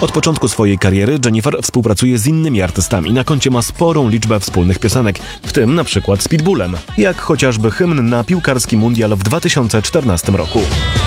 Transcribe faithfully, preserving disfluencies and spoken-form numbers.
Od początku swojej kariery Jennifer współpracuje z innymi artystami. Na koncie ma sporą liczbę wspólnych piosenek, w tym na przykład z Pitbullem, jak chociażby hymn na piłkarski mundial w dwa tysiące czternastym roku.